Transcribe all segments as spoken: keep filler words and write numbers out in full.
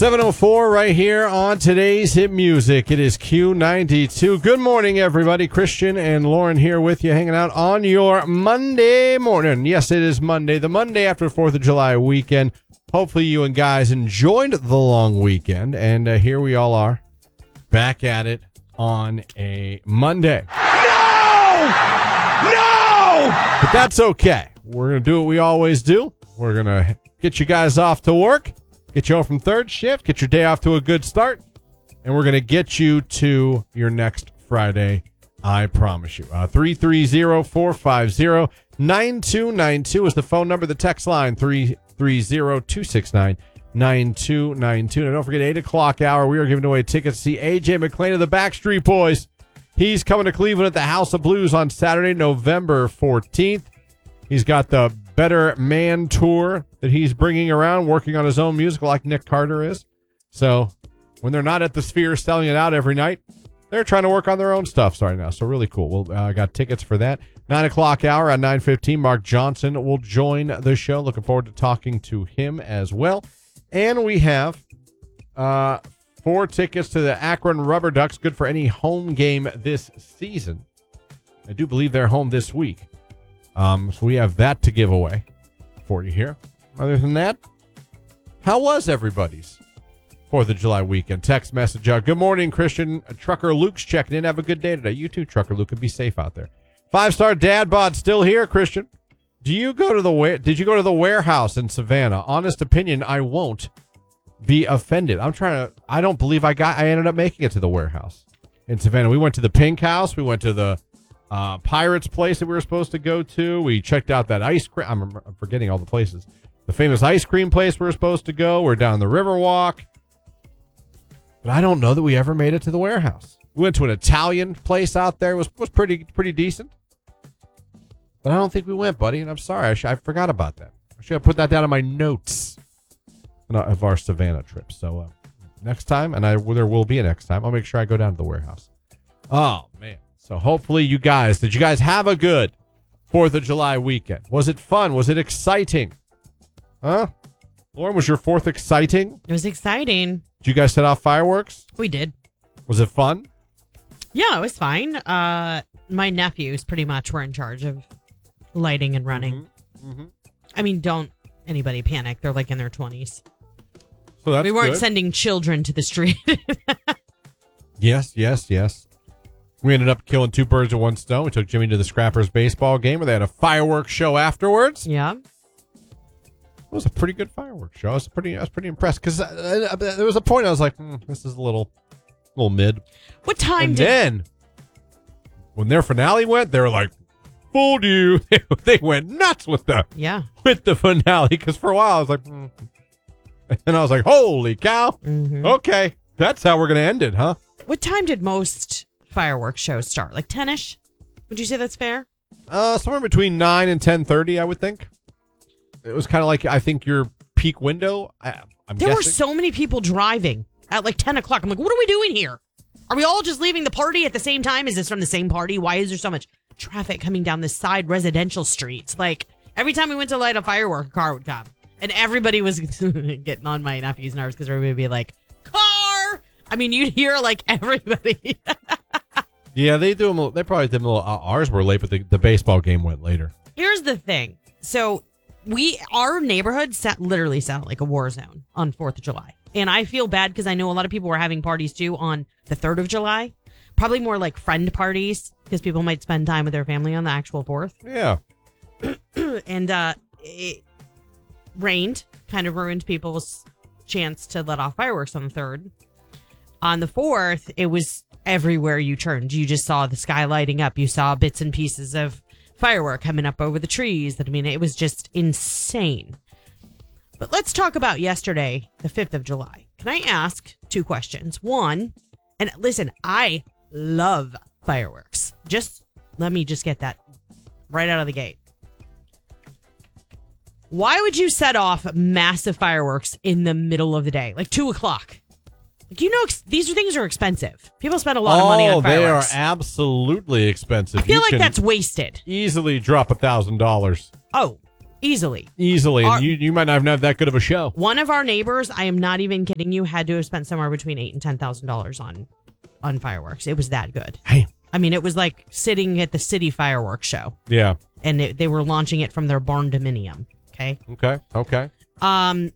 seven oh four right here on today's Hit Music. It is Q ninety-two. Good morning, everybody. Christian and Lauren here with you, hanging out on your Monday morning. Yes, it is Monday, the Monday after the fourth of July weekend. Hopefully you and guys enjoyed the long weekend, and uh, here we all are, back at it on a Monday. No! No! But that's okay. We're going to do what we always do. We're going to get you guys off to work, get you home from third shift, get your day off to a good start, and we're going to get you to your next Friday, I promise you. Uh, three three zero, four five zero, nine two nine two is the phone number, the text line, three three zero, two six nine, nine two nine two. And don't forget, eight o'clock hour, we are giving away tickets to see A J McLean of the Backstreet Boys. He's coming to Cleveland at the House of Blues on Saturday, November fourteenth. He's got the Better Man tour that he's bringing around, working on his own music like Nick Carter is. So when they're not at the Sphere selling it out every night, they're trying to work on their own stuff right now. So really cool. We'll uh, got tickets for that. nine o'clock hour at nine fifteen. Mark Johnson will join the show. Looking forward to talking to him as well. And we have uh, four tickets to the Akron Rubber Ducks. Good for any home game this season. I do believe they're home this week. Um, so we have that to give away for you here. Other than that, how was everybody's fourth of July weekend? Text message. Uh, good morning, Christian. Trucker Luke's checking in. Have a good day today. You too, Trucker Luke, and be safe out there. Five-star dad bod still here, Christian. Do you go to the Did you go to the warehouse in Savannah? Honest opinion, I won't be offended. I'm trying to. I don't believe I got. I ended up making it to the warehouse in Savannah. We went to the Pink House. We went to the Uh, Pirates place that we were supposed to go to. We checked out that ice cream. I'm, I'm forgetting all the places. The famous ice cream place we were supposed to go. We're down the Riverwalk. But I don't know that we ever made it to the warehouse. We went to an Italian place out there. It was, was pretty pretty decent. But I don't think we went, buddy. And I'm sorry. I, sh- I forgot about that. I should have put that down in my notes of our Savannah trip. So uh, next time, and I well, there will be a next time, I'll make sure I go down to the warehouse. Oh, man. So hopefully you guys, did you guys have a good fourth of July weekend? Was it fun? Was it exciting? Huh? Lauren, was your fourth exciting? It was exciting. Did you guys set off fireworks? We did. Was it fun? Yeah, it was fine. Uh, my nephews pretty much were in charge of lighting and running. Mm-hmm. Mm-hmm. I mean, don't anybody panic. They're like in their twenties. So that's we weren't good. sending children to the street. Yes, yes, yes. We ended up killing two birds with one stone. We took Jimmy to the Scrappers baseball game where they had a fireworks show afterwards. Yeah. It was a pretty good fireworks show. I was pretty, I was pretty impressed because uh, uh, there was a point I was like, hmm, this is a little, little mid. What time and did... then when their finale went, they were like, fooled you. They went nuts with the, yeah. with the finale because for a while I was like, hmm. And I was like, holy cow. Mm-hmm. Okay, that's how we're going to end it, huh? What time did most fireworks shows start? Like ten-ish? Would you say that's fair? Uh, somewhere between nine and ten thirty, I would think. It was kind of like, I think, your peak window. I, I'm there guessing. were so many people driving at like ten o'clock. I'm like, what are we doing here? Are we all just leaving the party at the same time? Is this from the same party? Why is there so much traffic coming down this side residential streets? Like, every time we went to light a firework, a car would come. And everybody was getting on my nephew's nerves because everybody would be like, car! I mean, you'd hear like everybody. Yeah, they do them. They probably did them a little. Uh, ours were late, but the, the baseball game went later. Here's the thing. So we, our neighborhood sat, literally sounded like a war zone on fourth of July. And I feel bad because I know a lot of people were having parties too on the third of July. Probably more like friend parties because people might spend time with their family on the actual fourth. Yeah. And uh, it rained, kind of ruined people's chance to let off fireworks on the third. On the fourth, it was everywhere you turned. You just saw the sky lighting up. You saw bits and pieces of firework coming up over the trees. I mean, it was just insane. But let's talk about yesterday, the fifth of July. Can I ask two questions? One, and listen, I love fireworks. Just let me just get that right out of the gate. Why would you set off massive fireworks in the middle of the day? Like two o'clock? Like, you know, ex- these are things are expensive. People spend a lot of money on fireworks. Oh, they are absolutely expensive. I feel You like can that's wasted. Easily drop a thousand dollars. Oh, Easily. Easily. Our- and you, you might not have that good of a show. One of our neighbors, I am not even kidding you, had to have spent somewhere between eight and ten thousand dollars on on fireworks. It was that good. Hey. I mean, it was like sitting at the city fireworks show, Yeah. and it, they were launching it from their barn dominium. Okay. Okay. Okay. Um.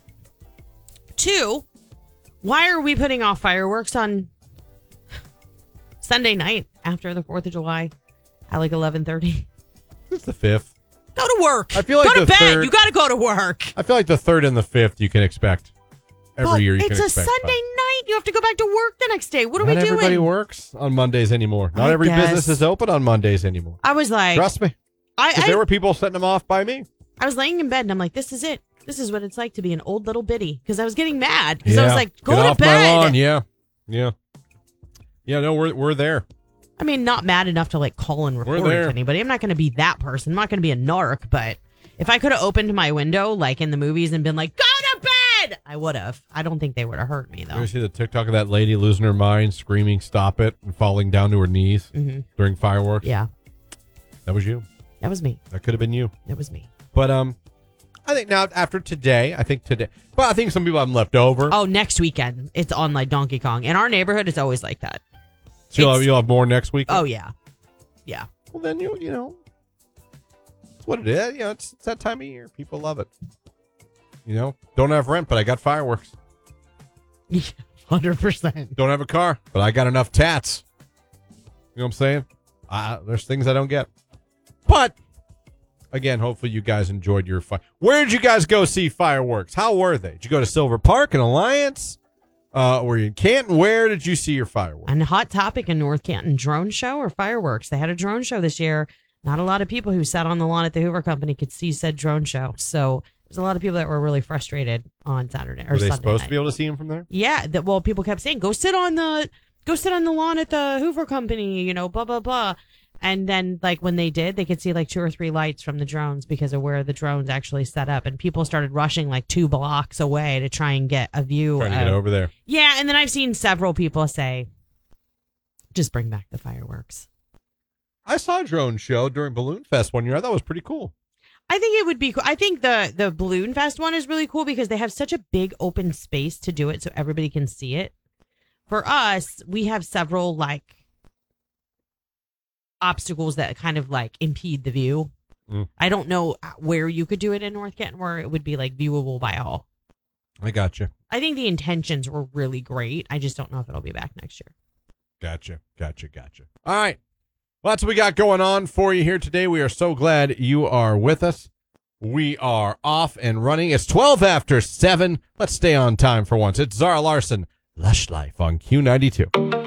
Two, why are we putting off fireworks on Sunday night after the Fourth of July at like eleven thirty? It's the fifth. Go to work. I feel like go to the bed. third- You got to go to work. I feel like the third and the fifth you can expect. Every But year you it's can a expect. Sunday night. You have to go back to work the next day. What are Not we doing? everybody works on Mondays anymore. Not I every guess. business is open on Mondays anymore. I was like, Trust me. I, If I, there were people setting them off by me. I was laying in bed and I'm like, this is it. This is what it's like to be an old little biddy. Because I was getting mad. Because I was like, go Get to off bed. my lawn. Yeah. Yeah. Yeah, no, we're we're there. I mean, not mad enough to like call and report it there. to anybody. I'm not going to be that person. I'm not going to be a narc. But if I could have opened my window like in the movies and been like, go to bed, I would have. I don't think they would have hurt me You though. ever see the TikTok of that lady losing her mind, screaming, stop it, and falling down to her knees hmm during fireworks? Yeah, That was you. that was me. That could have been you. That was me. But um, I think now after today, I think today, but I think some people have them left over. Oh, next weekend it's on like Donkey Kong. In our neighborhood, it's always like that. so you'll have, it's- you'll have more next week. Oh yeah, yeah. Well, then you you know, it's what it is. You know, it's, it's that time of year. People love it. You know, don't have rent, but I got fireworks. Hundred percent. Don't have a car, but I got enough tats. You know what I'm saying? Uh, there's things I don't get. But again, hopefully you guys enjoyed your fire. Where did you guys go see fireworks? How were they? Did you go to Silver Park and Alliance? Uh, were you in Canton? Where did you see your fireworks? And hot topic in North Canton: drone show or fireworks? They had a drone show this year. Not a lot of people who sat on the lawn at the Hoover Company could see said drone show. So there's a lot of people that were really frustrated on Saturday or Were they Sunday supposed night. to be able to see them from there? Yeah, that well, people kept saying, "Go sit on the, go sit on the lawn at the Hoover Company," you know, blah blah blah. And then, like when they did, they could see like two or three lights from the drones because of where the drones actually set up, and people started rushing like two blocks away to try and get a view. Trying to of, get over there. Yeah, and then I've seen several people say, "Just bring back the fireworks." I saw a drone show during Balloon Fest one year. I thought it was pretty cool. I think it would be cool. I think the the Balloon Fest one is really cool because they have such a big open space to do it so everybody can see it. For us, we have several like obstacles that kind of like impede the view. Mm. I don't know where you could do it in North Canton where it would be like viewable by all. I got you. I think the intentions were really great. I just don't know if it'll be back next year. Gotcha. Gotcha. Gotcha. All right. Well, that's what we got going on for you here today. We are so glad you are with us. We are off and running. It's twelve after seven. Let's stay on time for once. It's Zara Larson, Lush Life on Q ninety-two.